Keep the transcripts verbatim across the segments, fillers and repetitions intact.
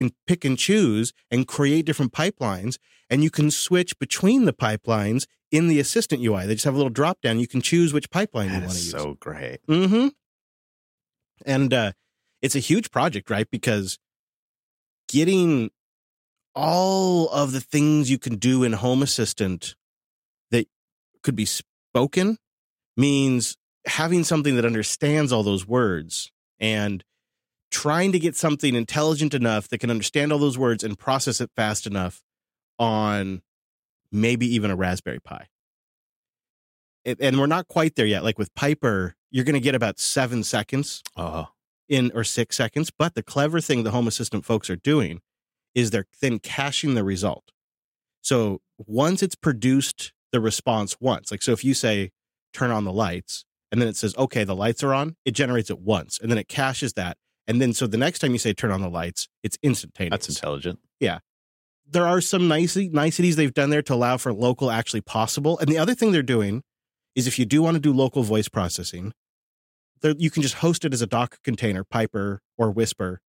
can pick and choose and create different pipelines, and you can switch between the pipelines in the Assistant U I. They just have a little drop down. You can choose which pipeline That you want to is use. so great. Mm-hmm. And uh, it's a huge project, right? Because getting all of the things you can do in Home Assistant that could be spoken means having something that understands all those words and trying to get something intelligent enough that can understand all those words and process it fast enough on maybe even a Raspberry Pi. It, and we're not quite there yet. Like with Piper, you're going to get about seven seconds Oh, in or six seconds. But the clever thing the Home Assistant folks are doing is they're then caching the result. So once it's produced the response once, like so if you say, turn on the lights, and then it says, okay, the lights are on, it generates it once, and then it caches that. And then, so the next time you say turn on the lights, it's instantaneous. that's intelligent. Yeah. There are some nice niceties they've done there to allow for local actually possible. And the other thing they're doing is if you do want to do local voice processing, you can just host it as a Docker container, Piper or Whisper,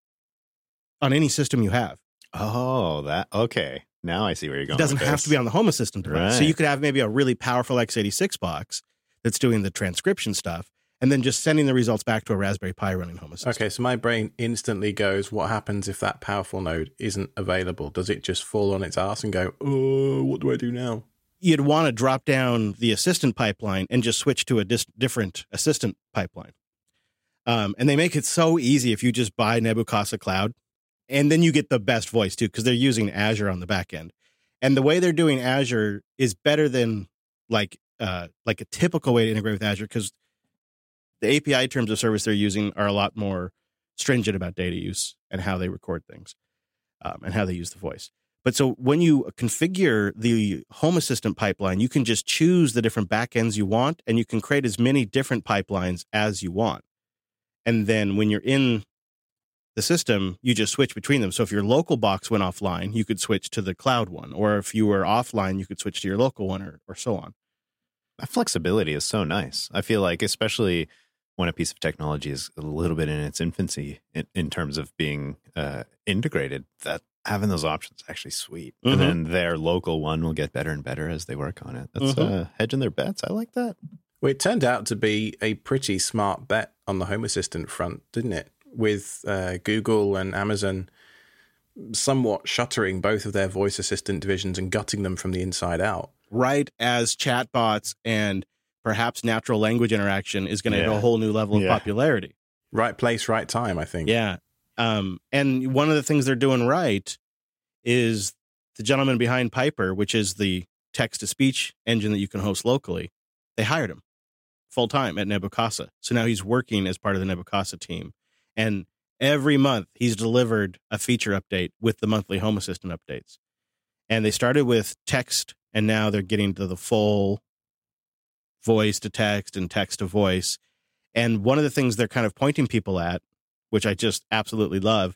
on any system you have. Oh, that, okay. Now I see where you're going. It doesn't with have this. to be on the Home Assistant device. Right. So you could have maybe a really powerful x eighty-six box that's doing the transcription stuff, and then just sending the results back to a Raspberry Pi running Home Assistant. Okay, so my brain instantly goes, what happens if that powerful node isn't available? Does it just fall on its ass and go, oh, what do I do now? You'd want to drop down the Assistant pipeline and just switch to a dis- different Assistant pipeline. Um, and they make it so easy if you just buy Nebuchadnezzar Cloud, and then you get the best voice too, because they're using Azure on the back end. And the way they're doing Azure is better than like uh, like a typical way to integrate with Azure, because the A P I terms of service they're using are a lot more stringent about data use and how they record things um, and how they use the voice. But so when you configure the Home Assistant pipeline, you can just choose the different backends you want, and you can create as many different pipelines as you want. And then when you're in the system, you just switch between them. So if your local box went offline, you could switch to the cloud one. Or if you were offline, you could switch to your local one, or, or so on. That flexibility is so nice. I feel like, especially when a piece of technology is a little bit in its infancy in, in terms of being uh, integrated, that having those options is actually sweet. Mm-hmm. And then their local one will get better and better as they work on it. That's Mm-hmm. uh, hedging their bets. I like that. Well, it turned out to be a pretty smart bet on the Home Assistant front, didn't it? With uh, Google and Amazon somewhat shuttering both of their voice assistant divisions and gutting them from the inside out. Right as chatbots and perhaps natural language interaction is going to Yeah. hit a whole new level of Yeah. popularity. Right place, right time, I think. Yeah. Um, and one of the things they're doing right is the gentleman behind Piper, which is the text-to-speech engine that you can host locally. They hired him full-time at Nebuchadnezzar. So now he's working as part of the Nebuchadnezzar team. And every month he's delivered a feature update with the monthly Home Assistant updates. And they started with text, and now they're getting to the full voice to text and text to voice. And one of the things they're kind of pointing people at, which I just absolutely love,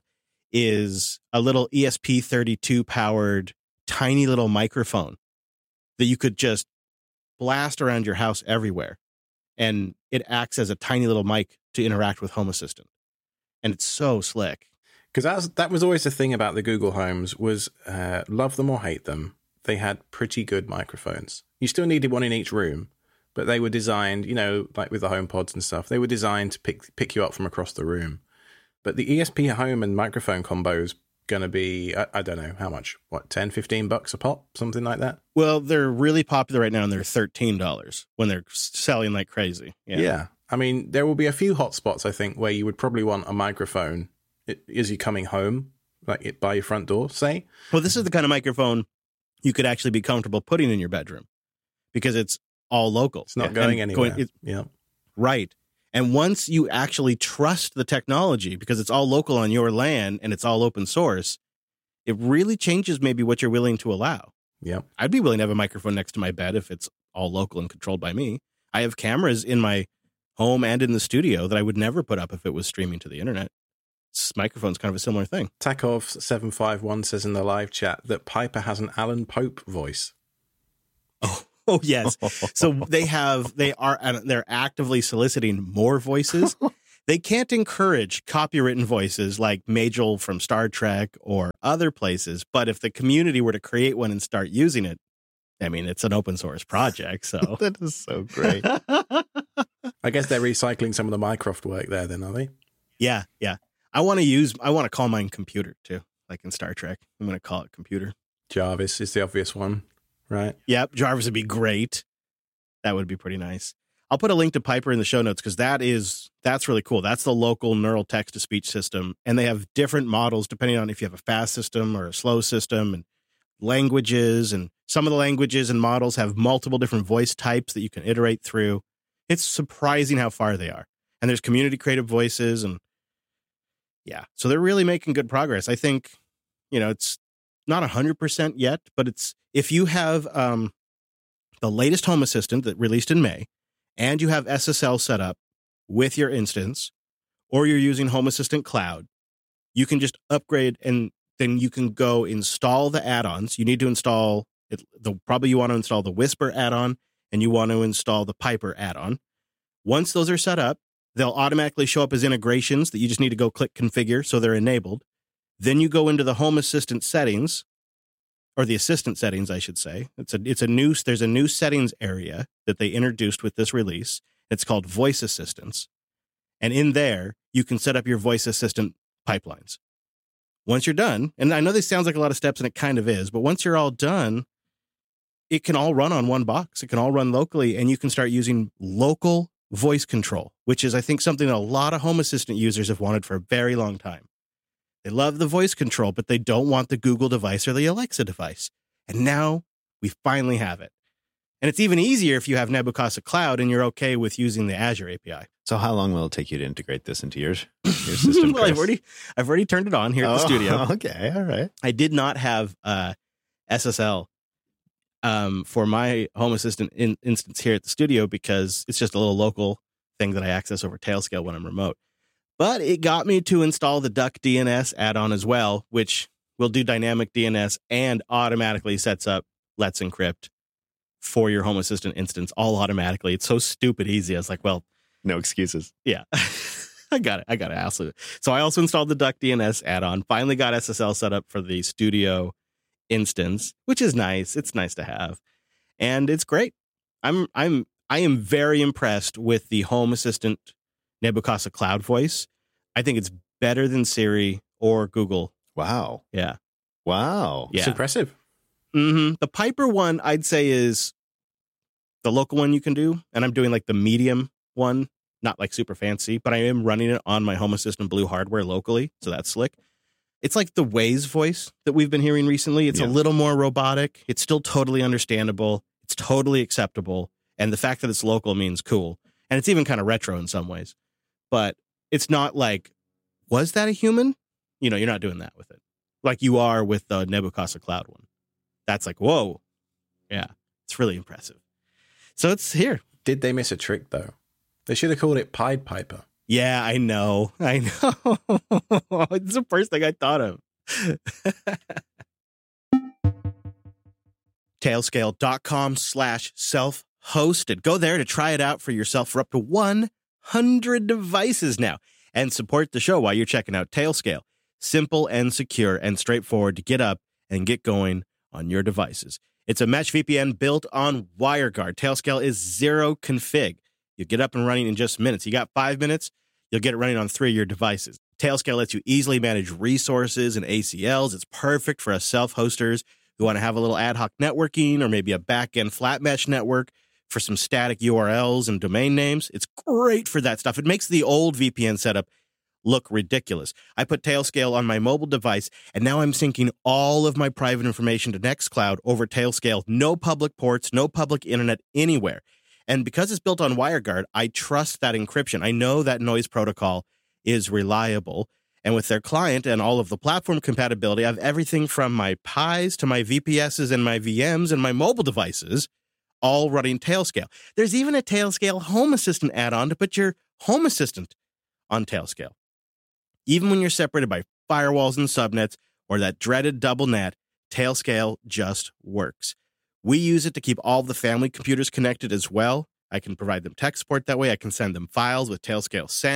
is a little E S P thirty-two powered tiny little microphone that you could just blast around your house everywhere. And it acts as a tiny little mic to interact with Home Assistant. And it's so slick. Because that was, that was always the thing about the Google Homes was uh, love them or hate them, they had pretty good microphones. You still needed one in each room, but they were designed, you know, like with the HomePods and stuff, they were designed to pick pick you up from across the room. But the E S P Home and microphone combo is going to be, I, I don't know how much, what, ten, fifteen bucks a pop, something like that? Well, they're really popular right now, and they're thirteen dollars when they're selling like crazy. Yeah. Yeah. I mean, there will be a few hotspots, I think, where you would probably want a microphone as you're coming home, like it by your front door, say. Well, this is the kind of microphone you could actually be comfortable putting in your bedroom because it's all local. It's not And going anywhere. Going, it, yeah. right. And once you actually trust the technology, because it's all local on your land and it's all open source, it really changes maybe what you're willing to allow. Yeah. I'd be willing to have a microphone next to my bed if it's all local and controlled by me. I have cameras in my home and in the studio that I would never put up if it was streaming to the internet. This microphone's kind of a similar thing. Takov seven five one says in the live chat that Piper has an Alan Pope voice. Oh, oh yes. So they have, they are, they're actively soliciting more voices. They can't encourage copywritten voices like Majel from Star Trek or other places, but if the community were to create one and start using it, I mean, it's an open source project, so. That is so great. I guess they're recycling some of the Mycroft work there then, are they? Yeah, yeah. I want to use, I want to call mine computer too, like in Star Trek. I'm going to call it computer. Jarvis is the obvious one, right? Yep, Jarvis would be great. That would be pretty nice. I'll put a link to Piper in the show notes because that is, that's really cool. That's the local neural text-to-speech system, and they have different models depending on if you have a fast system or a slow system, and languages, and some of the languages and models have multiple different voice types that you can iterate through. It's surprising how far they are. And there's community creative voices, and yeah, so they're really making good progress. I think, you know, it's not one hundred percent yet, but it's, if you have um, the latest Home Assistant that released in May, and you have S S L set up with your instance, or you're using Home Assistant Cloud, you can just upgrade, and then you can go install the add-ons. You need to install it. The, probably you want to install the Whisper add-on, and you want to install the Piper add-on. Once those are set up, they'll automatically show up as integrations that you just need to go click configure so they're enabled. Then you go into the Home Assistant settings, or the assistant settings, I should say. It's a it's a new there's a new settings area that they introduced with this release. It's called Voice Assistants. And in there, you can set up your voice assistant pipelines. Once you're done, and I know this sounds like a lot of steps, and it kind of is, but once you're all done, it can all run on one box. It can all run locally, and you can start using local voice control, which is, I think, something that a lot of Home Assistant users have wanted for a very long time. They love the voice control, but they don't want the Google device or the Alexa device. And now we finally have it. And it's even easier if you have Nebuchadnezzar Cloud and you're okay with using the Azure A P I. So how long will it take you to integrate this into your, your system? Well, I've already, I've already turned it on here at oh, the studio. Okay, all right. I did not have uh, S S L um, for my Home Assistant in, instance here at the studio because it's just a little local thing that I access over Tailscale when I'm remote. But it got me to install the Duck D N S add-on as well, which will do dynamic D N S and automatically sets up Let's Encrypt for your Home Assistant instance all automatically. It's so stupid easy. I was like, well, no excuses. Yeah, I got it. I got it. Absolutely. So I also installed the Duck D N S add-on. Finally got S S L set up for the studio instance, which is nice. It's nice to have, and it's great. I'm I'm I am very impressed with the Home Assistant Nebuchadnezzar Cloud voice. I think it's better than Siri or Google. Wow. Yeah. Wow. Yeah. It's impressive. Mm-hmm. The Piper one, I'd say, is the local one you can do. And I'm doing like the medium one, not like super fancy, but I am running it on my Home Assistant Blue hardware locally. So that's slick. It's like the Waze voice that we've been hearing recently. It's Yeah. a little more robotic. It's still totally understandable. It's totally acceptable. And the fact that it's local means cool. And it's even kind of retro in some ways. But it's not like, was that a human? You know, you're not doing that with it. Like you are with the Nebuchadnezzar Cloud one. That's like, whoa. Yeah, it's really impressive. So it's here. Did they miss a trick, though? They should have called it Pied Piper. Yeah, I know. I know. It's the first thing I thought of. Tailscale.com slash self-hosted. Go there to try it out for yourself for up to one hundred devices now and support the show while you're checking out Tailscale. Simple and secure and straightforward to get up and get going on your devices. It's a mesh V P N built on WireGuard. Tailscale is zero config. You get up and running in just minutes. You got five minutes, you'll get it running on three of your devices. Tailscale lets you easily manage resources and A C Ls. It's perfect for us self-hosters who want to have a little ad hoc networking or maybe a back-end flat mesh network for some static U R Ls and domain names. It's great for that stuff. It makes the old V P N setup look ridiculous. I put Tailscale on my mobile device, and now I'm syncing all of my private information to Nextcloud over Tailscale. No public ports, no public internet anywhere. And because it's built on WireGuard, I trust that encryption. I know that noise protocol is reliable. And with their client and all of the platform compatibility, I have everything from my Pis to my V P Ss and my V Ms and my mobile devices all running Tailscale. There's even a Tailscale Home Assistant add-on to put your Home Assistant on Tailscale. Even when you're separated by firewalls and subnets or that dreaded double net, Tailscale just works. We use it to keep all the family computers connected as well. I can provide them tech support that way. I can send them files with Tailscale Send.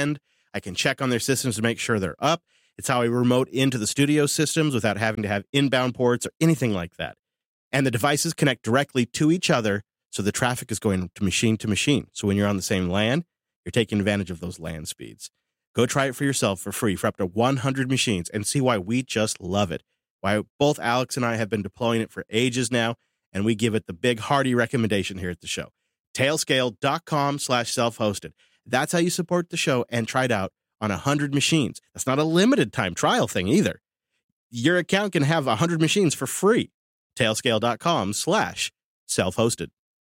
I can check on their systems to make sure they're up. It's how I remote into the studio systems without having to have inbound ports or anything like that. And the devices connect directly to each other, so the traffic is going to machine to machine. So when you're on the same LAN, you're taking advantage of those LAN speeds. Go try it for yourself for free for up to one hundred machines and see why we just love it. Why both Alex and I have been deploying it for ages now, and we give it the big hearty recommendation here at the show. Tailscale.com slash self-hosted. That's how you support the show and try it out on one hundred machines. That's not a limited time trial thing either. Your account can have one hundred machines for free. Tailscale.com slash self-hosted.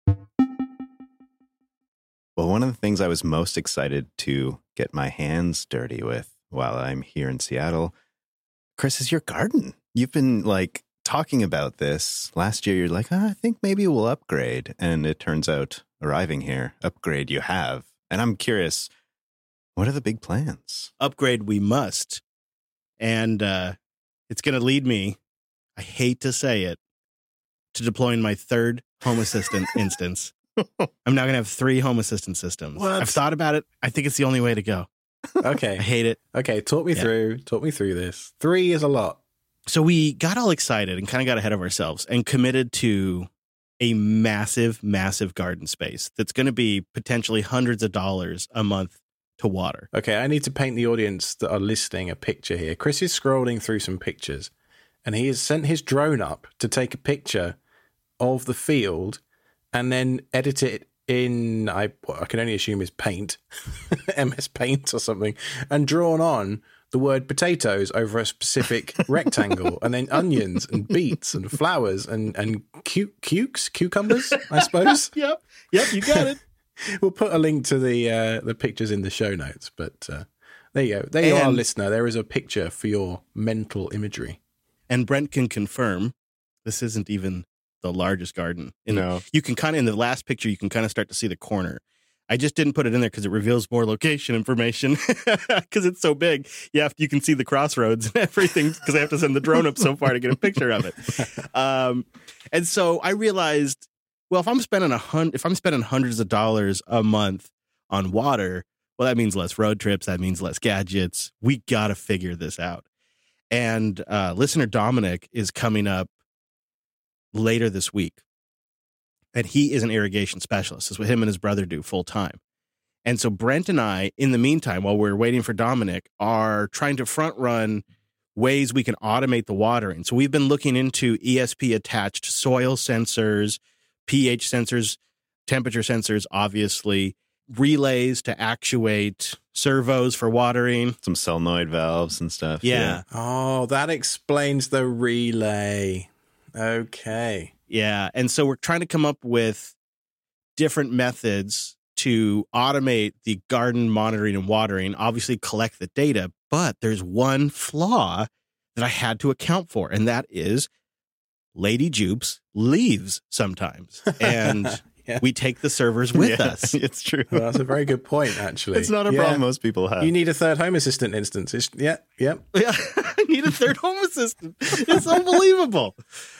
Well, one of the things I was most excited to get my hands dirty with while I'm here in Seattle, Chris, is your garden. You've been like talking about this last year. You're like, oh, I think maybe we'll upgrade. And it turns out arriving here, upgrade you have. And I'm curious, what are the big plans? Upgrade we must. And uh, it's going to lead me, I hate to say it, to deploying my third Home Assistant instance. I'm now going to have three Home Assistant systems. What? I've thought about it. I think it's the only way to go. Okay. I hate it. Okay, talk me Yeah. through. Talk me through this. Three is a lot. So we got all excited and kind of got ahead of ourselves and committed to a massive, massive garden space that's going to be potentially hundreds of dollars a month to water. Okay, I need to paint the audience that are listening a picture here. Chris is scrolling through some pictures, and he has sent his drone up to take a picture of the field and then edit it in, I, what I can only assume is Paint, M S Paint or something, and drawn on the word potatoes over a specific rectangle, and then onions and beets and flowers and, and cu- cukes, cucumbers, I suppose. Yep. Yep. You got it. We'll put a link to the uh, the pictures in the show notes, but uh, there you go. There you are, And- listener. There is a picture for your mental imagery. And Brent can confirm this isn't even the largest garden. In No. You can kind of, in the last picture, you can kind of start to see the corner. I just didn't put it in there because it reveals more location information because it's so big. You have, you can see the crossroads and everything because I have to send the drone up so far to get a picture of it. Um, and so I realized, well, if I'm spending a hundred, if I'm spending hundreds of dollars a month on water, well, that means less road trips. That means less gadgets. We got to figure this out. And uh, listener Dominic is coming up later this week. And he is an irrigation specialist. That's what him and his brother do full time. And so Brent and I, in the meantime, while we're waiting for Dominic, are trying to front run ways we can automate the watering. So we've been looking into E S P attached soil sensors, pH sensors, temperature sensors, obviously, relays to actuate servos for watering. Some solenoid valves and stuff. Yeah. Oh, that explains the relay. Okay. Yeah. And so we're trying to come up with different methods to automate the garden monitoring and watering, obviously collect the data. But there's one flaw that I had to account for, and that is Lady Jupes leaves sometimes. And Yeah. we take the servers with Yeah, us. It's true. Well, that's a very good point, actually. It's not a Yeah. problem most people have. You need a third Home Assistant instance. It's, yeah, yeah. Yeah, I need a third Home Assistant. It's unbelievable.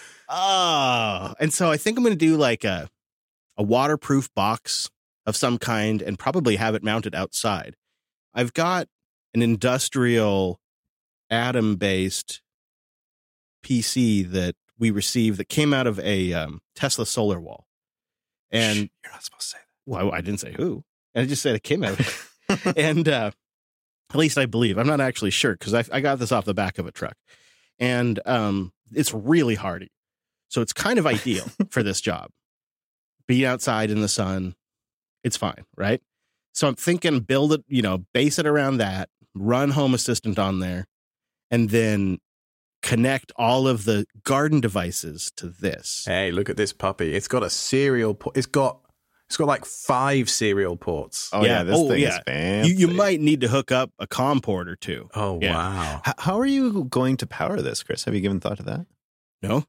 Oh, and so I think I'm going to do like a a waterproof box of some kind and probably have it mounted outside. I've got an industrial Atom-based P C that we received that came out of a um, Tesla solar wall. And Shh, you're not supposed to say that. well, I didn't say who. I just said it came out. And uh, at least I believe. I'm not actually sure because I, I got this off the back of a truck. And um, it's really hardy. So it's kind of ideal for this job. Be outside in the sun. It's fine, right? So I'm thinking build it, you know, base it around that, run Home Assistant on there, and then connect all of the garden devices to this. Hey, look at this puppy. It's got a serial port. It's got it's got like five serial ports. Oh, yeah. Yeah. This Oh, thing yeah. is fancy. You, you might need to hook up a COM port or two. Oh, Yeah. wow. H- how are you going to power this, Chris? Have you given thought to that? No?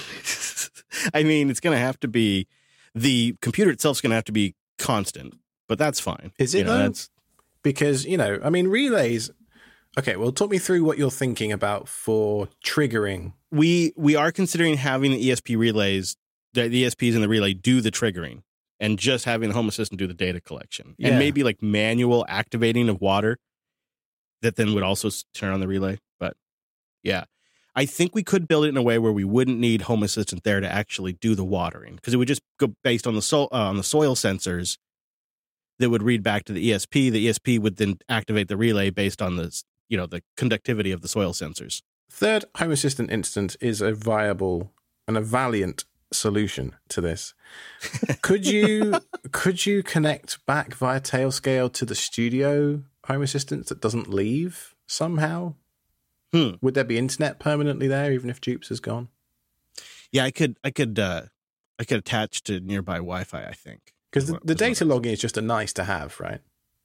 I mean, it's going to have to be, the computer itself is going to have to be constant, but that's fine. Is it You know, though? that's- Because, you know, I mean, relays. Okay, well, talk me through what you're thinking about for triggering. we we are considering having the E S P relays, the E S Ps in the relay do the triggering and just having the Home Assistant do the data collection Yeah. and maybe like manual activating of water that then would also s- turn on the relay. But yeah, I think we could build it in a way where we wouldn't need Home Assistant there to actually do the watering, because it would just go based on the so- uh, on the soil sensors that would read back to the E S P. The E S P would then activate the relay based on the, you know, the conductivity of the soil sensors. Third Home Assistant instance is a viable and a valiant solution to this. Could you could you connect back via Tailscale to the studio Home Assistant that doesn't leave somehow? Hmm. Would there be internet permanently there, even if Jupes is gone? Yeah, I could, I could, uh, I could attach to nearby Wi-Fi, I think. Because the, Is what- the is what data it is. logging is just a nice to have, right?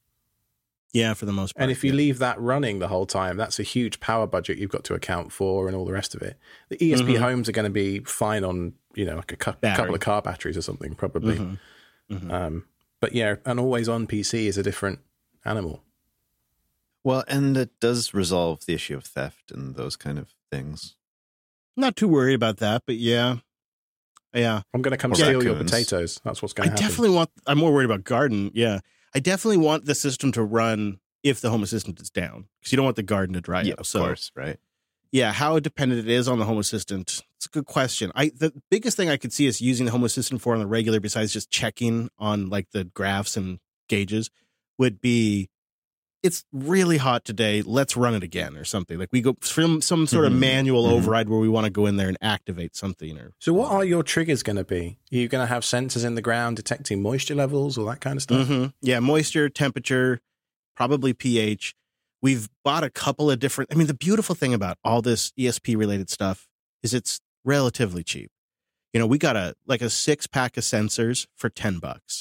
Yeah, for the most part. And if you yeah. leave that running the whole time, that's a huge power budget you've got to account for and all the rest of it. The E S P Mhm. homes are going to be fine on, you know, like a cu- Battery. couple of car batteries or something, probably. Mhm. Mhm. Um, but yeah, an always-on P C is a different animal. Well, and it does resolve the issue of theft and those kind of things. Not too worried about that, but yeah, yeah. I'm going to come Or steal your raccoons. potatoes. That's what's I going to happen. definitely want. I'm more worried about garden. Yeah, I definitely want the system to run if the Home Assistant is down, because you don't want the garden to dry yeah, up. of So course, right? yeah, how dependent it is on the Home Assistant, it's a good question. I the biggest thing I could see is using the Home Assistant for on the regular, besides just checking on like the graphs and gauges, would be it's really hot today. Let's run it again or something. Like we go from some sort of Mhm. manual Mhm. override where we want to go in there and activate something. Or So what are your triggers going to be? Are you going to have sensors in the ground detecting moisture levels, all that kind of stuff? Mhm. Yeah, moisture, temperature, probably pH. We've bought a couple of different. I mean, the beautiful thing about all this E S P related stuff is it's relatively cheap. You know, we got a like a six pack of sensors for ten bucks.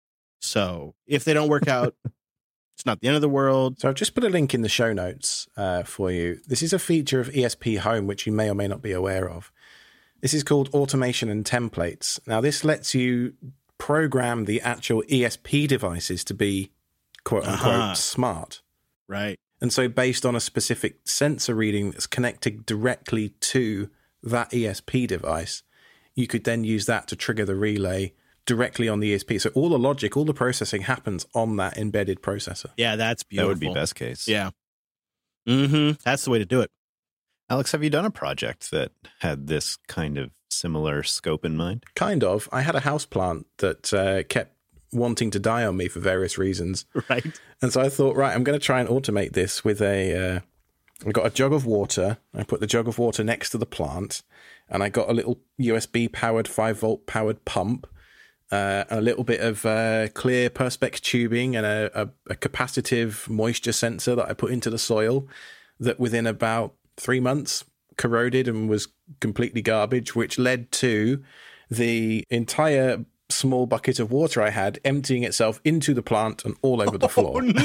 So if they don't work out, it's not the end of the world. So I've just put a link in the show notes uh, for you. This is a feature of E S P Home, which you may or may not be aware of. This is called Automation and Templates. Now, this lets you program the actual E S P devices to be quote unquote Uh-huh. smart. Right. And so based on a specific sensor reading that's connected directly to that E S P device, you could then use that to trigger the relay directly on the E S P. So all the logic, all the processing happens on that embedded processor. Yeah, that's That beautiful. would be best case. Yeah. Mm-hmm. That's the way to do it. Alex, have you done a project that had this kind of similar scope in mind? Kind of. I had a houseplant that uh, kept wanting to die on me for various reasons. Right. And so I thought, right, I'm going to try and automate this with a... Uh, I got a jug of water. I put the jug of water next to the plant, and I got a little U S B powered, five volt powered pump, uh, a little bit of uh, clear Perspex tubing, and a, a, a capacitive moisture sensor that I put into the soil. That within about three months corroded and was completely garbage, which led to the entire small bucket of water I had emptying itself into the plant and all over the floor. No,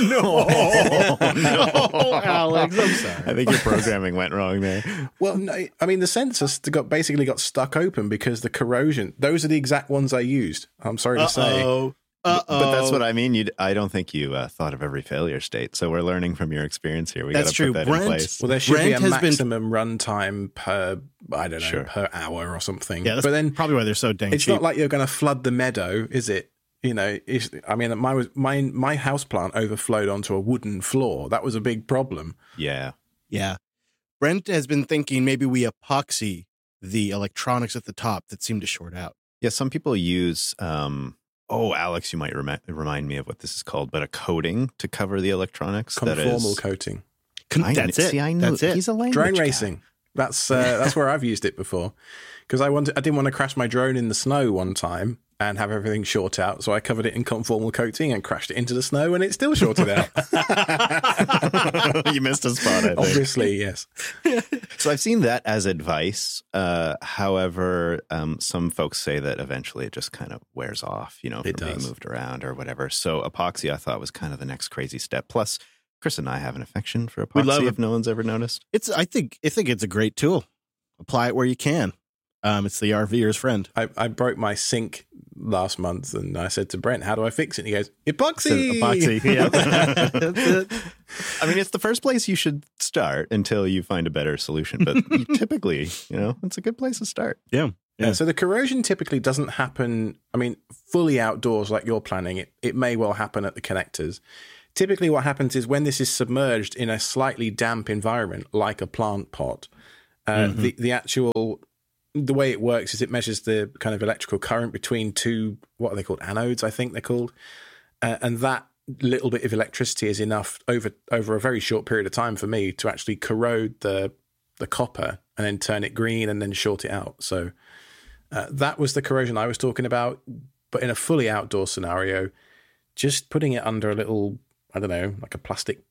no, Alex, I'm sorry. I think your programming went wrong there. Well, no, I mean, the sensors got basically got stuck open because the corrosion, those are the exact ones I used. I'm sorry to say. Uh-oh. Uh-oh. But that's what I mean. You, I don't think you uh, thought of every failure state. So we're learning from your experience here. We got That's to true. put that Brent- in place. Well, there should Brent be a has been- maximum runtime per, I don't know, Sure. per hour or something. Yeah, that's but then probably why they're so dang it's cheap. not like you're going to flood the meadow, is it? You know, it's, I mean, my was my my house plant overflowed onto a wooden floor. That was a big problem. Yeah. Yeah. Brent has been thinking maybe we epoxy the electronics at the top that seem to short out. Yeah. Some people use, um, oh, Alex, you might remi- remind me of what this is called, but a coating to cover the electronics. that Conformal is, coating. Con- I that's kn- it. See, I know That's it. he's a language Drone guy. racing. That's uh, that's where I've used it before. Because I wanted, I didn't want to crash my drone in the snow one time and have everything short out, so I covered it in conformal coating and crashed it into the snow, and it still shorted out. You missed a spot, I think. Obviously, yes. So I've seen that as advice. Uh, however, um, some folks say that eventually it just kind of wears off, you know, from It being does. moved around or whatever. So epoxy, I thought, was kind of the next crazy step. Plus, Chris and I have an affection for We love epoxy, it. if no one's ever noticed. It's I think I think it's a great tool. Apply it where you can. Um, it's the RVer's friend. I, I broke my sink last month, and I said to Brent, "How do I fix it?" And he goes, So, "Epoxy." epoxy. Yeah. That's it. I mean, it's the first place you should start until you find a better solution. But you typically, you know, it's a good place to start. Yeah. Yeah. So the corrosion typically doesn't happen, I mean, fully outdoors like you're planning. It, it may well happen at the connectors. typically what happens is when this is submerged in a slightly damp environment, like a plant pot, uh, mm-hmm. the, the actual, the way it works is it measures the kind of electrical current between two, what are they called? Anodes, I think they're called. Uh, and that little bit of electricity is enough over over a very short period of time for me to actually corrode the the copper and then turn it green and then short it out. So uh, that was the corrosion I was talking about. But in a fully outdoor scenario, just putting it under a little, I don't know, like a plastic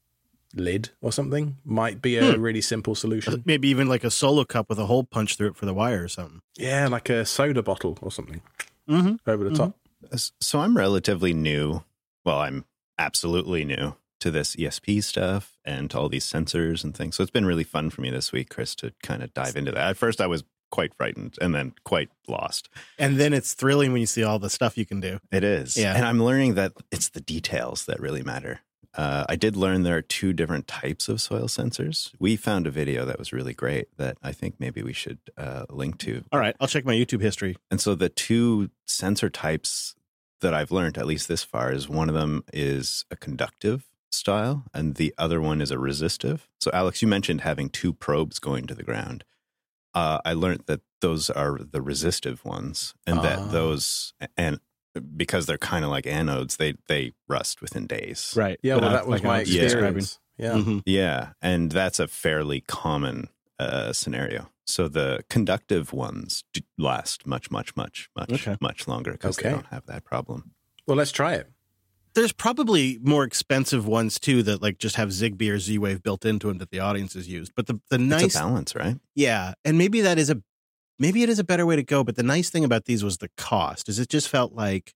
lid or something might be a hmm. really simple solution. Maybe even like a Solo cup with a hole punched through it for the wire or something. Yeah, like a soda bottle or something mm-hmm. over the mm-hmm. top. So I'm relatively new. Well, I'm absolutely new to this E S P stuff and to all these sensors and things. So it's been really fun for me this week, Chris, to kind of dive into that. At first I was quite frightened and then quite lost. And then it's thrilling when you see all the stuff you can do. It is. Yeah. And I'm learning that it's the details that really matter. Uh, I did learn there are two different types of soil sensors. We found a video that was really great that I think maybe we should uh, link to. All right. I'll check my YouTube history. And so the two sensor types that I've learned, at least this far, is one of them is a conductive style and the other one is a resistive. So Alex, you mentioned having two probes going to the ground. Uh, I learned that those are the resistive ones and uh. that those, and because they're kind of like anodes, they, they rust within days. Right. Yeah, well, that was like my experience. Yeah. Yeah. Mm-hmm. Yeah. And that's a fairly common uh, scenario. So the conductive ones do last much, much, much, much, okay. much longer because okay. they don't have that problem. Well, let's try it. There's probably more expensive ones too that like just have Zigbee or Z-Wave built into them that the audience has used. But the the nice it's a balance, right? Yeah, and maybe that is a maybe it is a better way to go. But the nice thing about these was the cost. Is it just felt like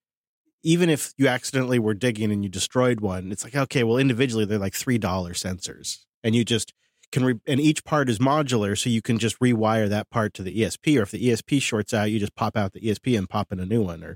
even if you accidentally were digging and you destroyed one, it's like okay, well individually they're like three dollar sensors, and you just can re- and each part is modular, so you can just rewire that part to the E S P, or if the E S P shorts out, you just pop out the E S P and pop in a new one. Or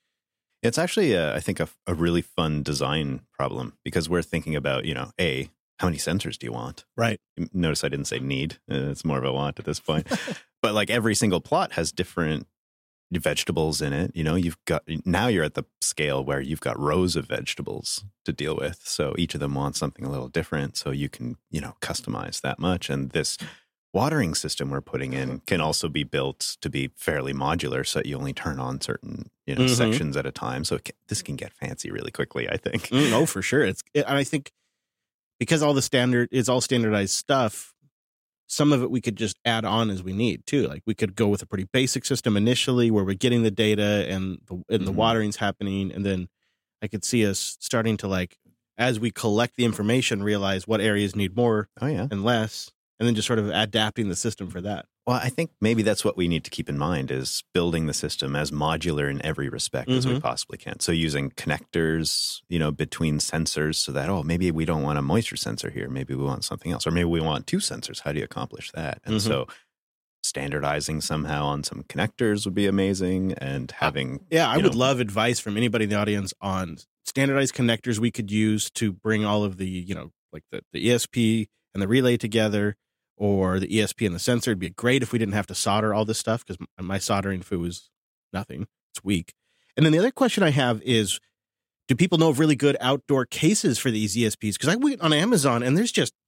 it's actually, uh, I think, a, a really fun design problem because we're thinking about, you know, A, how many sensors do you want? Right. Notice I didn't say need. Uh, it's more of a want at this point. But like every single plot has different vegetables in it. You know, you've got, now you're at the scale where you've got rows of vegetables to deal with. So each of them wants something a little different. So you can, you know, customize that much. And this watering system we're putting in can also be built to be fairly modular so that you only turn on certain, you know, mm-hmm. sections at a time. So it can, this can get fancy really quickly, I think. Mm, oh, for sure. It's, it, I think because all the standard, it's all standardized stuff, some of it we could just add on as we need too. Like we could go with a pretty basic system initially where we're getting the data and the, and the mm-hmm. watering's happening. And then I could see us starting to like, as we collect the information, realize what areas need more oh, yeah. and less. And then just sort of adapting the system for that. Well, I think maybe that's what we need to keep in mind is building the system as modular in every respect mm-hmm. as we possibly can. So using connectors, you know, between sensors so that, oh, maybe we don't want a moisture sensor here. Maybe we want something else. Or maybe we want two sensors. How do you accomplish that? And mm-hmm. so standardizing somehow on some connectors would be amazing and having... Yeah, I would know, love advice from anybody in the audience on standardized connectors we could use to bring all of the, you know, like the, the E S P and the relay together. Or the E S P and the sensor. It'd be great if we didn't have to solder all this stuff because my soldering foo is nothing. It's weak. And then the other question I have is, do people know of really good outdoor cases for these E S Ps? Because I went on Amazon and there's just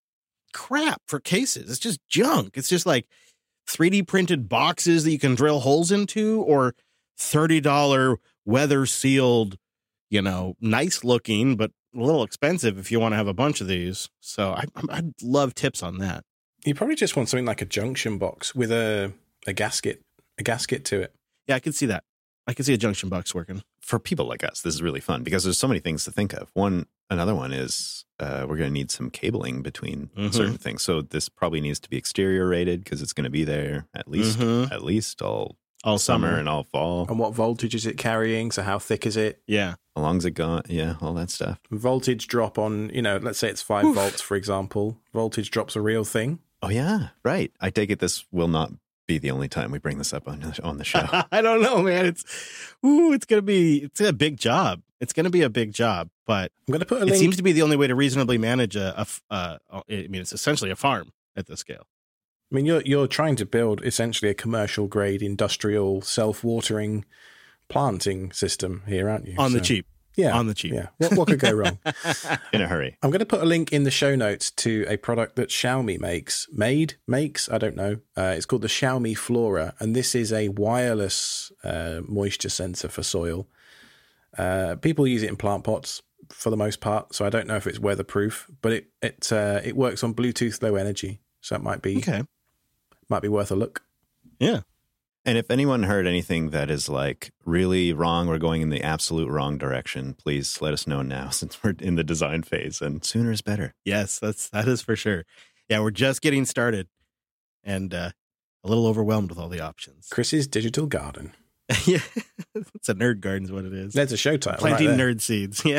crap for cases. It's just junk. It's just like three D printed boxes that you can drill holes into or thirty dollars weather sealed, you know, nice looking, but a little expensive if you want to have a bunch of these. So I, I'd love tips on that. You probably just want something like a junction box with a, a gasket, a gasket to it. Yeah, I can see that. I can see a junction box working. For people like us, this is really fun because there's so many things to think of. One, another one is uh, we're going to need some cabling between mm-hmm. certain things. So this probably needs to be exterior rated because it's going to be there at least mm-hmm. at least all all summer, summer and all fall. And what voltage is it carrying? So how thick is it? Yeah. How long is it gone? Yeah, all that stuff. Voltage drop on, you know, let's say it's five Oof. volts, for example. Voltage drop's a real thing. Oh, yeah. Right. I take it this will not be the only time we bring this up on, on the show. I don't know, man. It's, ooh, it's going to be, it's a big job. It's going to be a big job, but I'm going to put a it link. seems to be the only way to reasonably manage a, a uh, I mean, it's essentially a farm at this scale. I mean, you're you're trying to build essentially a commercial grade industrial self-watering planting system here, aren't you? On so, the cheap. Yeah. on the cheap. Yeah. What, what could go wrong? In a hurry. I'm going to put a link in the show notes to a product that Xiaomi makes. Made? Makes? I don't know. Uh, it's called the Xiaomi Flora, and this is a wireless uh, moisture sensor for soil. Uh, people use it in plant pots for the most part, so I don't know if it's weatherproof, but it it uh, it works on Bluetooth Low Energy, so it might be Okay. might be worth a look. Yeah. And if anyone heard anything that is like really wrong or going in the absolute wrong direction, please let us know now, since we're in the design phase, and sooner is better. Yes, that's that is for sure. Yeah, we're just getting started and uh, a little overwhelmed with all the options. Chris's Digital Garden. Yeah, it's a nerd garden is what it is. There's a show title. Planting right there. nerd seeds. Yeah.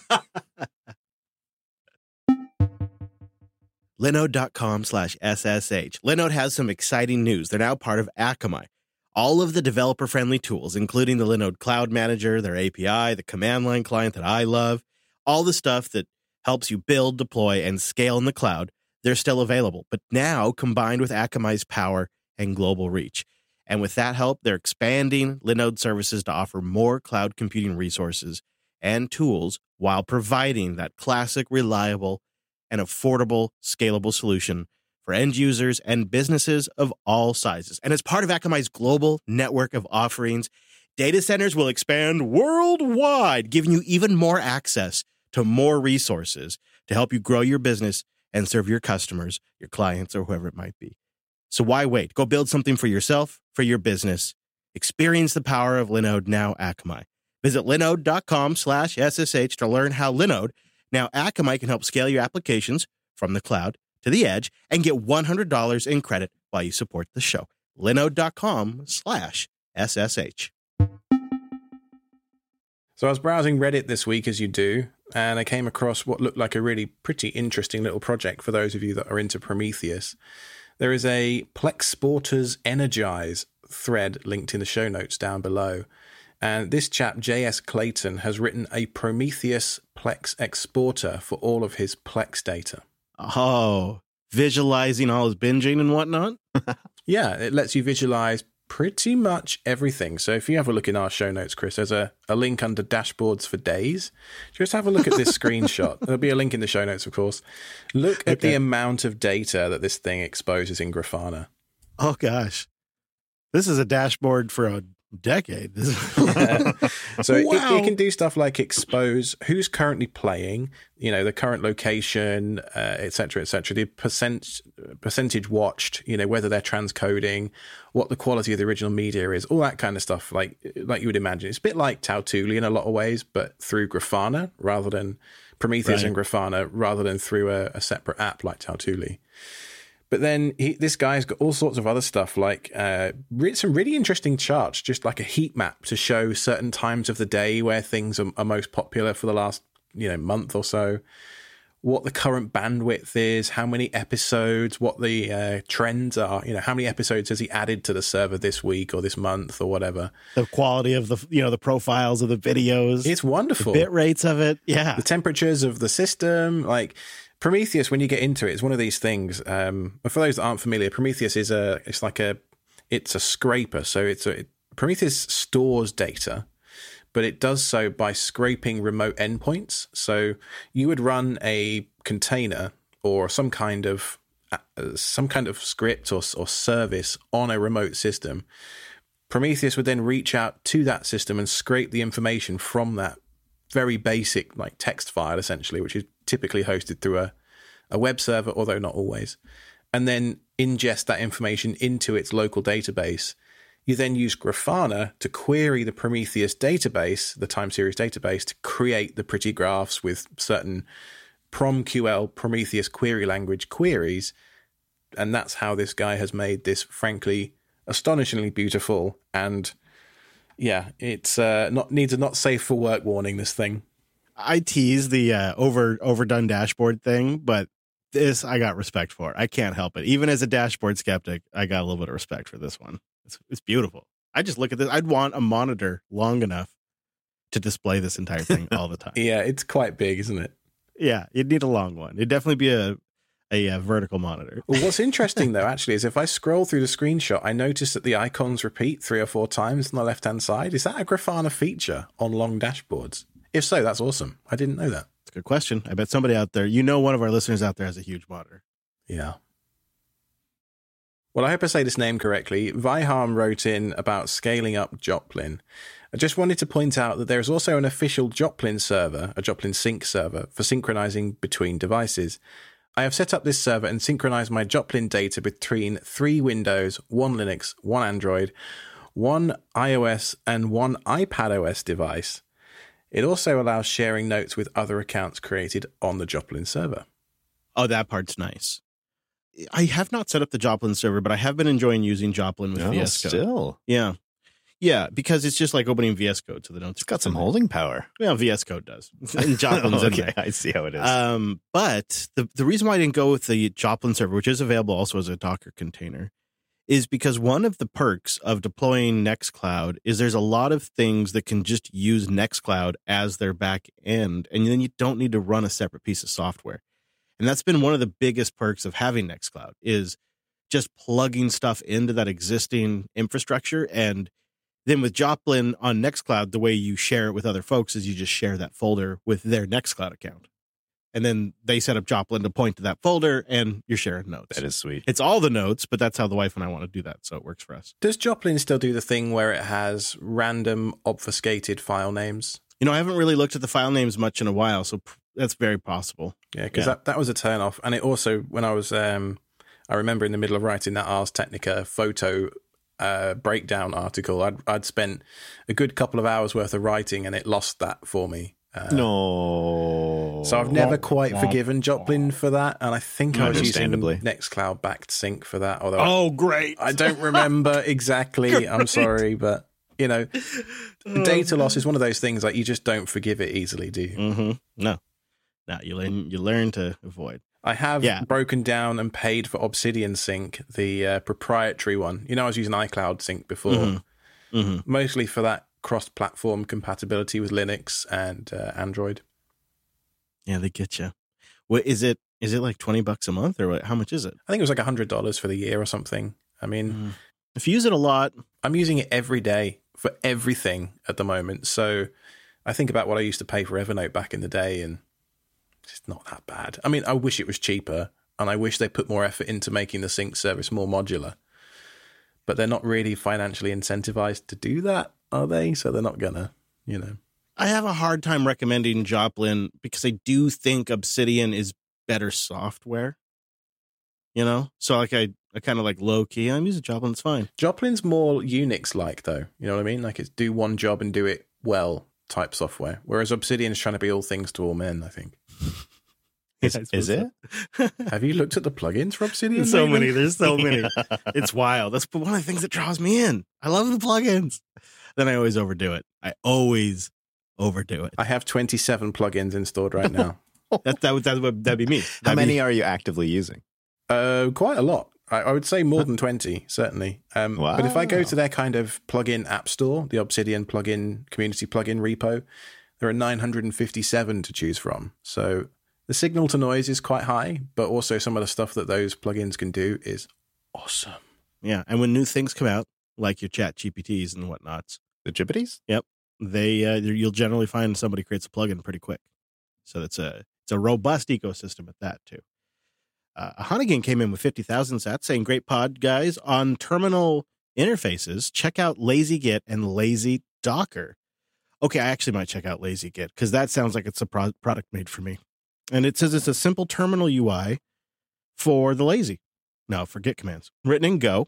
Linode.com slash SSH. Linode has some exciting news. They're now part of Akamai. All of the developer-friendly tools, including the Linode Cloud Manager, their A P I, the command line client that I love, all the stuff that helps you build, deploy, and scale in the cloud, they're still available. But now combined with Akamai's power and global reach. And with that help, they're expanding Linode services to offer more cloud computing resources and tools while providing that classic, reliable, and affordable, scalable solution for end users and businesses of all sizes. And as part of Akamai's global network of offerings, data centers will expand worldwide, giving you even more access to more resources to help you grow your business and serve your customers, your clients, or whoever it might be. So why wait? Go build something for yourself, for your business. Experience the power of Linode, now Akamai. Visit linode.com slash SSH to learn how Linode, now Akamai, can help scale your applications from the cloud to the edge and get one hundred dollars in credit while you support the show. Linode.com slash SSH. So I was browsing Reddit this week, as you do, and I came across what looked like a really pretty interesting little project for those of you that are into Prometheus. There is a Plexporters Energize thread linked in the show notes down below. And this chap, J S Clayton, has written a Prometheus Plex exporter for all of his Plex data. Oh, visualizing all his binging and whatnot? Yeah, it lets you visualize pretty much everything. So if you have a look in our show notes, Chris, there's a, a link under dashboards for days. Just have a look at this screenshot. There'll be a link in the show notes, of course. Look at Okay. the amount of data that this thing exposes in Grafana. Oh, gosh. This is a dashboard for a decade. Yeah. So it, Wow. it can do stuff like expose who's currently playing, you know, the current location, uh, et cetera, et cetera, the percent, percentage watched, you know, whether they're transcoding, what the quality of the original media is, all that kind of stuff, like like you would imagine. It's a bit like Tautuli in a lot of ways, but through Grafana rather than Prometheus Right. and Grafana, rather than through a, a separate app like Tautuli. But then he, this guy's got all sorts of other stuff, like uh, re- some really interesting charts, just like a heat map to show certain times of the day where things are, are most popular for the last, you know, month or so. What the current bandwidth is, how many episodes, what the uh, trends are. You know, how many episodes has he added to the server this week or this month or whatever. The quality of the, you know, the profiles of the videos. It's wonderful. The bit rates of it. Yeah. The temperatures of the system, like Prometheus, when you get into it, it's one of these things. Um, for those that aren't familiar, Prometheus is a, it's like a, it's a scraper. So it's a, Prometheus stores data, but it does so by scraping remote endpoints. So you would run a container or some kind of, uh, some kind of script or, or service on a remote system. Prometheus would then reach out to that system and scrape the information from that very basic like text file, essentially, which is typically hosted through a, a web server, although not always, and then ingest that information into its local database. You then use Grafana to query the Prometheus database, the time series database, to create the pretty graphs with certain PromQL, Prometheus query language queries. And that's how this guy has made this, frankly, astonishingly beautiful and yeah, it's uh, not needs a not safe for work warning, this thing. I tease the uh, over overdone dashboard thing, but this I got respect for. I can't help it. Even as a dashboard skeptic, I got a little bit of respect for this one. It's, it's beautiful. I just look at this. I'd want a monitor long enough to display this entire thing all the time. Yeah, it's quite big, isn't it? Yeah, you'd need a long one. It'd definitely be a, a, a vertical monitor. Well, what's interesting, though, actually, is if I scroll through the screenshot, I notice that the icons repeat three or four times on the left-hand side. Is that a Grafana feature on long dashboards? If so, that's awesome. I didn't know that. It's a good question. I bet somebody out there, you know, one of our listeners out there has a huge monitor. Yeah. Well, I hope I say this name correctly. Viham wrote in about scaling up Joplin. I just wanted to point out that there is also an official Joplin server, a Joplin Sync server, for synchronizing between devices. I have set up this server and synchronized my Joplin data between three Windows, one Linux, one Android, one iOS, and one iPadOS device. It also allows sharing notes with other accounts created on the Joplin server. Oh, that part's nice. I have not set up the Joplin server, but I have been enjoying using Joplin with Oh, V S Code. still. Yeah. Yeah, because it's just like opening V S Code, so the notes It's got some holding power. Well, V S Code does. And Joplin's Oh, in okay, there. I see how it is. Um, but the, the reason why I didn't go with the Joplin server, which is available also as a Docker container, is because one of the perks of deploying Nextcloud is there's a lot of things that can just use Nextcloud as their back end, and then you don't need to run a separate piece of software. And that's been one of the biggest perks of having Nextcloud is just plugging stuff into that existing infrastructure. And then with Joplin on Nextcloud, the way you share it with other folks is you just share that folder with their Nextcloud account. And then they set up Joplin to point to that folder and you're sharing notes. That is sweet. It's all the notes, but that's how the wife and I want to do that. So it works for us. Does Joplin still do the thing where it has random obfuscated file names? You know, I haven't really looked at the file names much in a while, so that's very possible. Yeah, because Yeah. that, that was a turn off. And it also, when I was, um, I remember in the middle of writing that Ars Technica photo uh, breakdown article, I'd, I'd spent a good couple of hours worth of writing and it lost that for me. Uh, No. So I've never quite forgiven Joplin for that. And I think I was using Understandably. Nextcloud backed sync for that. Although Oh, great. I don't remember exactly. I'm sorry, but you know, data loss is one of those things like you just don't forgive it easily, do you? Mm-hmm. No. No, you learn, you learn to avoid. I have Yeah. broken down and paid for Obsidian Sync, the uh, proprietary one. You know, I was using iCloud Sync before, Mm-hmm. Mm-hmm. mostly for that cross-platform compatibility with Linux and uh, Android. Yeah, they get you. What is it? Is it like twenty bucks a month or what? How much is it? I think it was like one hundred dollars for the year or something. I mean, If you use it a lot, I'm using it every day for everything at the moment. So I think about what I used to pay for Evernote back in the day, and it's not that bad. I mean, I wish it was cheaper, and I wish they put more effort into making the sync service more modular. But they're not really financially incentivized to do that, are they? So they're not gonna, you know. I have a hard time recommending Joplin because I do think Obsidian is better software. You know? So like I, I kind of like low key, I'm using Joplin, it's fine. Joplin's more Unix-like, though. You know what I mean? Like it's do one job and do it well type software. Whereas Obsidian's trying to be all things to all men, I think. Is, I is suppose it? so. Have you looked at the plugins for Obsidian? There's so lately? many. There's so many. It's wild. That's one of the things that draws me in. I love the plugins. Then I always overdo it. I always overdo it. I have twenty-seven plugins installed right now. That that would that would that'd be me. How That'd many be- are you actively using? Uh, quite a lot. I, I would say more than twenty, certainly. Um, But if I go Wow. to their kind of plugin app store, the Obsidian plugin community plugin repo, there are nine hundred fifty-seven to choose from. So the signal to noise is quite high, but also some of the stuff that those plugins can do is awesome. Yeah, and when new things come out, like your Chat G P Ts and whatnots, The Jippities? they uh, you'll generally find somebody creates a plugin pretty quick. So it's a it's a robust ecosystem at that too. Uh, Honeygan came in with fifty thousand sats saying, "Great pod, guys. On terminal interfaces, check out LazyGit and LazyDocker." Okay, I actually might check out LazyGit because that sounds like it's a pro- product made for me. And it says it's a simple terminal U I for the lazy. No, for Git commands. Written in Go.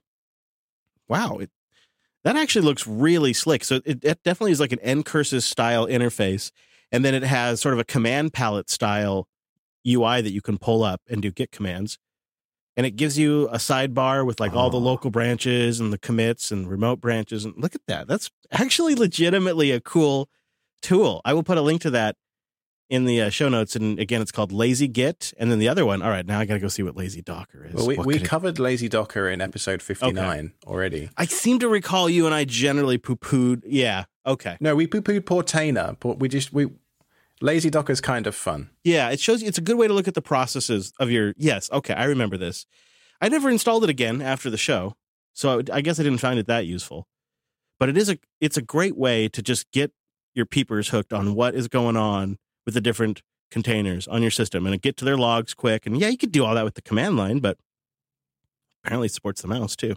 Wow, it, that actually looks really slick. So it, it definitely is like an Ncurses style interface. And then it has sort of a command palette style U I that you can pull up and do Git commands. And it gives you a sidebar with like all the Oh. local branches and the commits and remote branches. And look at that. That's actually legitimately a cool tool. I will put a link to that in the uh, show notes. And again, it's called LazyGit. And then the other one, all right, now I got to go see what LazyDocker is. Well, we What we could it- covered LazyDocker in episode fifty-nine already. I seem to recall you and I generally poo-pooed. Yeah. Okay. No, we poo-pooed Portainer, but we just, we, LazyDocker's kind of fun. Yeah. It shows you, it's a good way to look at the processes of your, yes. Okay. I remember this. I never installed it again after the show. So I guess I didn't find it that useful, but it is a, it's a great way to just get your peepers hooked on what is going on with the different containers on your system and get to their logs quick. And yeah, you could do all that with the command line, but apparently it supports the mouse too.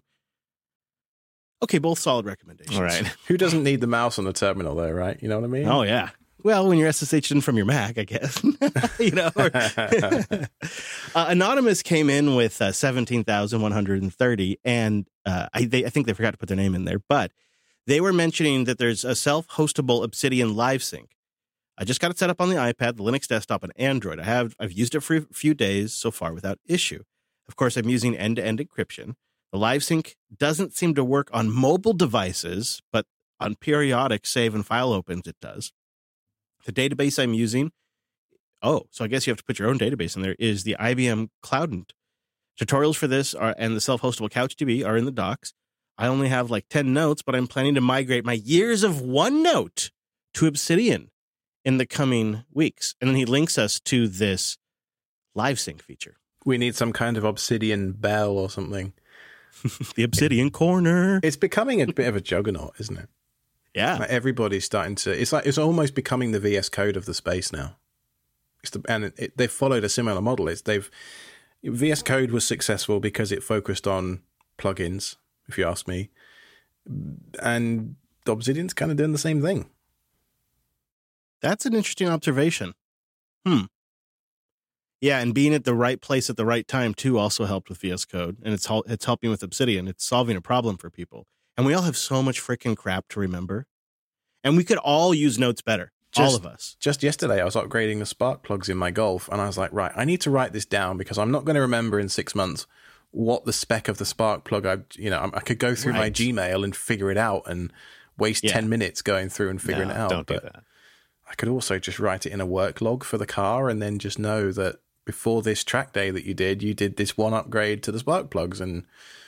Okay, both solid recommendations. All right. Who doesn't need the mouse on the terminal there, right? You know what I mean? Oh, yeah. Well, when you're S S H in from your Mac, I guess. you know. Or, uh, Anonymous came in with uh, seventeen thousand one hundred thirty, and uh, I, they, I think they forgot to put their name in there, but they were mentioning that there's a self-hostable Obsidian LiveSync. I just got it set up on the iPad, the Linux desktop, and Android. I have I've used it for a few days so far without issue. Of course, I'm using end-to-end encryption. The LiveSync doesn't seem to work on mobile devices, but on periodic save and file opens, it does. The database I'm using, oh, so I guess you have to put your own database in there, is the I B M Cloudant. Tutorials for this are and the self-hostable CouchDB are in the docs. I only have like ten notes, but I'm planning to migrate my years of OneNote to Obsidian in the coming weeks. And then he links us to this LiveSync feature. We need some kind of Obsidian bell or something. The Obsidian Corner. It's becoming a bit of a juggernaut, isn't it? Yeah. Like everybody's starting to, it's like, it's almost becoming the V S Code of the space now. It's the, and it, they've followed a similar model. It's they've, V S Code was successful because it focused on plugins, if you ask me. And Obsidian's kind of doing the same thing. That's an interesting observation. Hmm. Yeah, and being at the right place at the right time, too, also helped with V S Code. And it's it's helping with Obsidian. It's solving a problem for people. And we all have so much freaking crap to remember. And we could all use notes better. Just, all of us. Just yesterday, I was upgrading the spark plugs in my Golf. And I was like, right, I need to write this down because I'm not going to remember in six months what the spec of the spark plug, I you know, I could go through right. my Gmail and figure it out and waste yeah. ten minutes going through and figuring no, it out. Don't but do that. I could also just write it in a work log for the car and then just know that before this track day that you did, you did this one upgrade to the spark plugs, and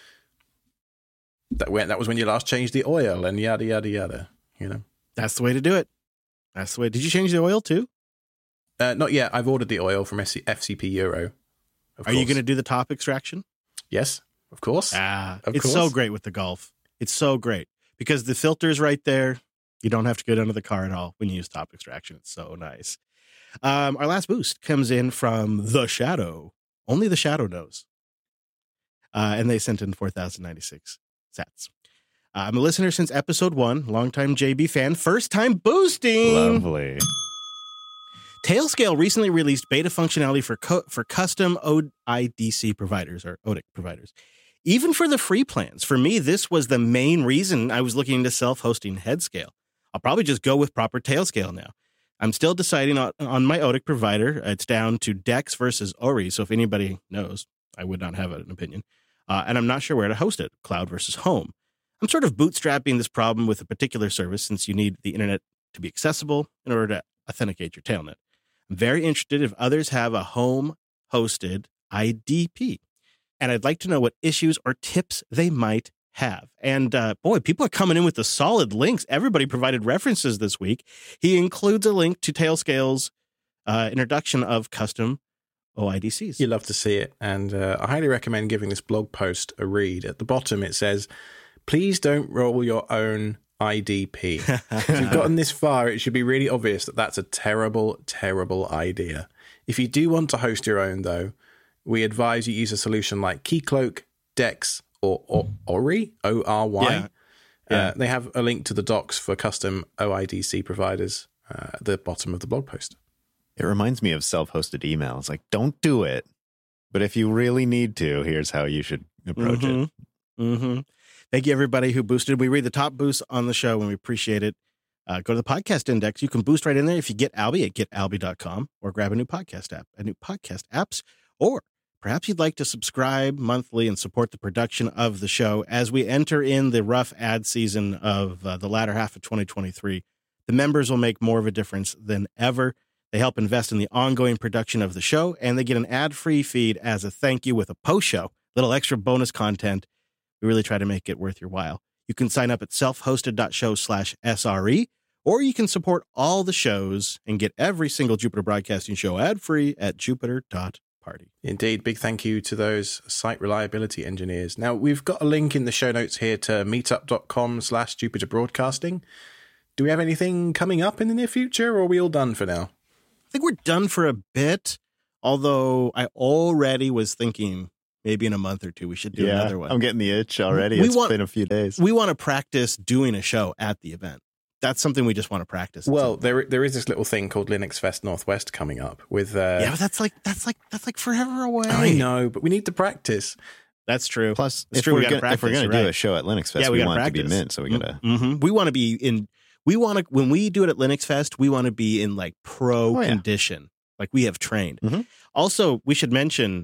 that went. That was when you last changed the oil, and yada yada yada. You know, that's the way to do it. That's the way. Did you change the oil too? Uh, not yet. I've ordered the oil from F C P Euro. Are course. you going to do the top extraction? Yes, of course. Ah, of it's course. so great with the Golf. It's so great because the filter's right there. You don't have to go down to the car at all when you use top extraction. It's so nice. Um, our last boost comes in from The Shadow. Only The Shadow knows. Uh, and they sent in four thousand ninety-six sats. Uh, I'm a listener since episode one. Longtime J B fan. First time boosting. Lovely. Tailscale recently released beta functionality for co- for custom O I D C providers or O D I C providers. Even for the free plans. For me, this was the main reason I was looking into self-hosting Headscale. I'll probably just go with proper Tailscale now. I'm still deciding on, on my O D I C provider. It's down to Dex versus Ori. So if anybody knows, I would not have an opinion. Uh, and I'm not sure where to host it, cloud versus home. I'm sort of bootstrapping this problem with a particular service since you need the internet to be accessible in order to authenticate your tailnet. I'm very interested if others have a home-hosted I D P. And I'd like to know what issues or tips they might have. And uh, boy, people are coming in with the solid links. Everybody provided references this week. He includes a link to Tailscale's uh, introduction of custom O I D Cs. You love to see it. And uh, I highly recommend giving this blog post a read. At the bottom, it says, please don't roll your own I D P. If you've gotten this far, it should be really obvious that that's a terrible, terrible idea. If you do want to host your own, though, we advise you use a solution like Keycloak, Dex, or, or Ori, O R Y. Yeah. Yeah. Uh, they have a link to the docs for custom O I D C providers uh, at the bottom of the blog post. It reminds me of self-hosted emails. Like, don't do it. But if you really need to, here's how you should approach mm-hmm. it. Mm-hmm. Thank you, everybody who boosted. We read the top boosts on the show, and we appreciate it. Uh, go to the podcast index. You can boost right in there if you get Alby at get alby dot com or grab a new podcast app, a new podcast apps, or perhaps you'd like to subscribe monthly and support the production of the show as we enter in the rough ad season of uh, the latter half of twenty twenty-three. The members will make more of a difference than ever. They help invest in the ongoing production of the show, and they get an ad-free feed as a thank you with a post-show, little extra bonus content. We really try to make it worth your while. You can sign up at self-hosted.show slash SRE, or you can support all the shows and get every single Jupiter Broadcasting show ad-free at jupiter dot party. Indeed. Big thank you to those site reliability engineers. Now, we've got a link in the show notes here to meetup.com slash Jupiter Broadcasting. Do we have anything coming up in the near future, or are we all done for now? I think we're done for a bit, although I already was thinking maybe in a month or two we should do yeah, another one. I'm getting the itch already. We It's want- been a few days. We want to practice doing a show at the event. That's something we just want to practice. Well, there there is this little thing called Linux Fest Northwest coming up with. Uh, yeah, but that's like that's like that's like forever away. I know, but we need to practice. That's true. Plus, It's if, true, we we're gotta gonna, if we're practice, going to you're do right. a show at Linux Fest, Yeah, we we, gotta want it to be practice. mint. So we got to. Mm-hmm. We want to be in. We want to when we do it at Linux Fest. We want to be in like pro Oh, yeah. condition, like we have trained. Mhm. Also, we should mention.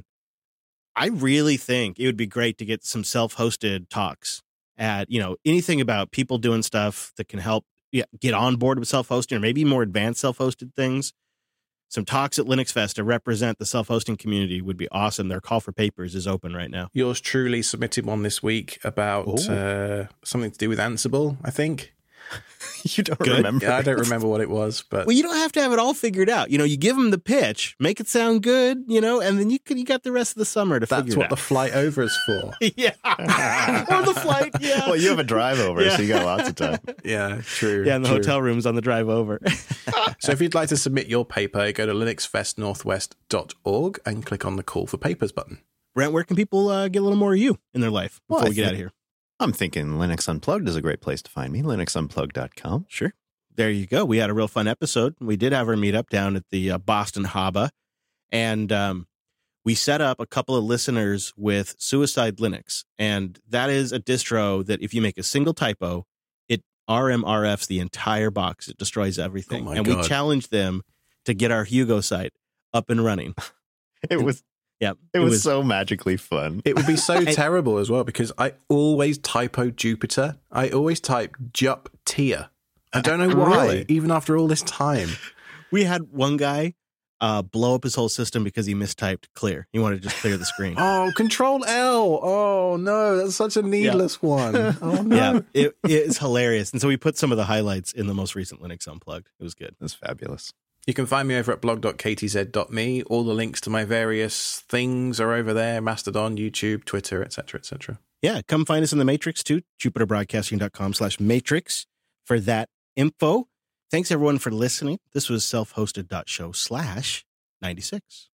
I really think it would be great to get some self-hosted talks at you know anything about people doing stuff that can help yeah, get on board with self-hosting or maybe more advanced self-hosted things. Some talks at Linux Fest to represent the self-hosting community would be awesome. Their call for papers is open right now. Yours truly submitted one this week about Ooh. uh, something to do with Ansible, I think. You don't Good. remember? Yeah, I don't remember what it was, but Well, you don't have to have it all figured out. You know, you give them the pitch, make it sound good, you know, and then you can, you got the rest of the summer to that's figure what it the flight over is for. out. yeah. Or the flight, yeah. Well, you have a drive over, Yeah. so you got lots of time. Yeah, true. yeah, and the true. hotel rooms on the drive over. So if you'd like to submit your paper, go to linux fest northwest dot org and click on the Call for Papers button. Brent, where can people uh, get a little more of you in their life before Well, I we get think- out of here? I'm thinking Linux Unplugged is a great place to find me. linux unplugged dot com. Sure. There you go. We had a real fun episode. We did have our meetup down at the uh, Boston Haba, and um, we set up a couple of listeners with Suicide Linux, and that is a distro that if you make a single typo, it R M R Fs the entire box. It destroys everything. Oh my and God. we challenged them to get our Hugo site up and running. It was Yeah, it, was, so magically fun. It would be so terrible as well because I always typo Jupiter. I always type Jup tier. I don't know why, Really? even after all this time. We had one guy uh, blow up his whole system because he mistyped clear. He wanted to just clear the screen. Oh, Control L. Oh, no, that's such a needless one. Oh, no. Yeah, it, it's hilarious. And so we put some of the highlights in the most recent Linux Unplugged. It was good. It was fabulous. You can find me over at blog dot k t z dot m e. All the links to my various things are over there. Mastodon, YouTube, Twitter, et cetera, et cetera. Yeah, come find us in the Matrix too. jupiter broadcasting dot com slash matrix for that info. Thanks everyone for listening. This was self-hosted.show slash 96.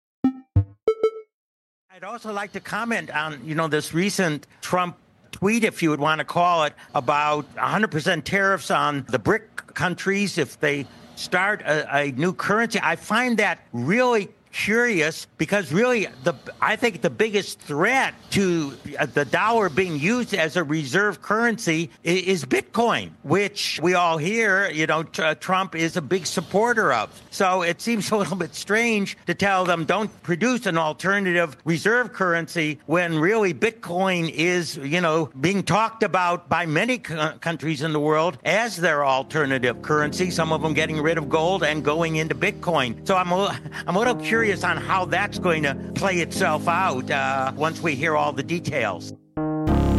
I'd also like to comment on, you know, this recent Trump tweet, if you would want to call it, about one hundred percent tariffs on the BRIC countries if they start a, a new currency. I find that really curious because really the I think the biggest threat to the dollar being used as a reserve currency is Bitcoin, which we all hear, you know, Trump is a big supporter of. So it seems a little bit strange to tell them don't produce an alternative reserve currency when really Bitcoin is, you know, being talked about by many countries in the world as their alternative currency, some of them getting rid of gold and going into Bitcoin. So I'm a, I'm a little curious on how that's going to play itself out uh, once we hear all the details.